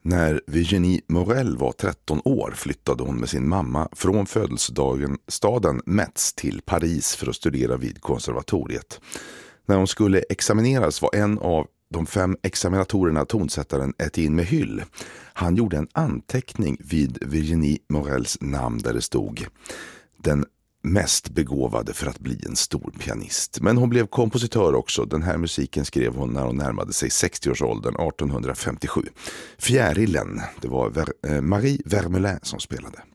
När Virginie Morel var 13 år flyttade hon med sin mamma från födelsedagen Metz till Paris för att studera vid konservatoriet. När hon skulle examineras var en av de 5 examinatorerna tonsättaren Etienne Mehull. Han gjorde en anteckning vid Virginie Morels namn där det stod: den mest begåvade för att bli en stor pianist. Men hon blev kompositör också. Den här musiken skrev hon när hon närmade sig 60-årsåldern 1857. Fjärilen, det var Marie Vermelin som spelade.